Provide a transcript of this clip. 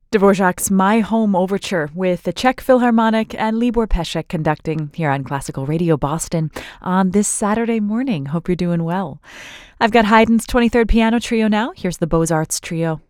Dvorak's My Home Overture with the Czech Philharmonic and Libor Pesek conducting here on Classical Radio Boston on this Saturday morning. Hope you're doing well. I've got Haydn's 23rd Piano Trio now. Here's the Beaux-Arts Trio.